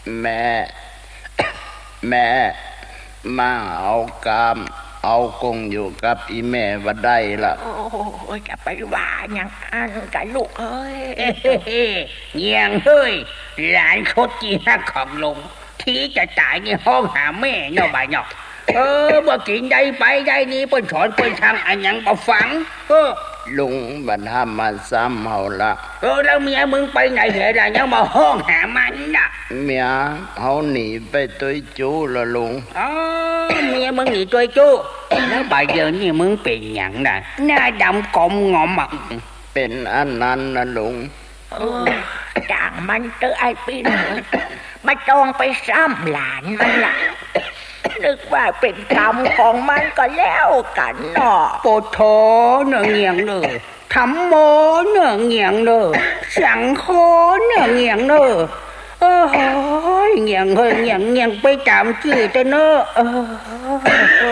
แม่ แม่มาเอากามเอากงอยู่กับอีแม่ว่าได้ละโอ้ยจะไปว่าอย่างอันกับลูกเอ้ยเงียงเฮ้ยหลานโคตรจีฮักของลุงที่จะตายในห้องหาแม่เนาะบ่ายเนาะบ่กินได้ไปได้นี่เปิ้นสอนเปิ้นทางอันยังบ่ฟังลุงบัดห้ามมาซ้ำเฮาละแล้วเมียมึงไปไหนเหรอยังมาห้องหามันน่ะเมียเฮาหนีไปตุ้ยจู้ละลุงเมียมึงหนีตุ้ยจู้แล้วบ่ายเดี๋ยวนี้มึงเป็นหยังน่ะหน้าดำกลมงอมเป็นอันนั้นนะลุงจ้างมันเตอไอ้ปีนมาจองไปซ้ำหลานมันล่ะนึกว่าเป็นกรรมของมันก็แล้วกันเนาะโปโถเนื้อเงียงเด้อธรรมโมเนื้อเงียงเด้อสังโฆเนื้อเงียงเด้อเงียงเฮ้ยเงียงไปตามชื่อเด้อเนาะ